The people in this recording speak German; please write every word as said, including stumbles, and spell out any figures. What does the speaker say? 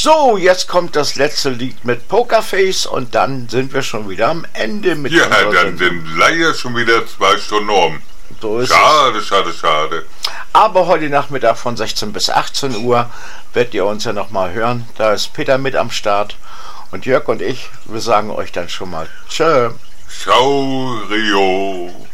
So, jetzt kommt das letzte Lied mit Pokerface und dann sind wir schon wieder am Ende mit Ja, unserer dann Sendung. sind leider schon wieder zwei Stunden um. So ist Schade, schade, schade. Aber heute Nachmittag von sechzehn bis achtzehn Uhr werdet ihr uns ja nochmal hören. Da ist Peter mit am Start. Und Jörg und ich, wir sagen euch dann schon mal Tschö. Ciao, Rio.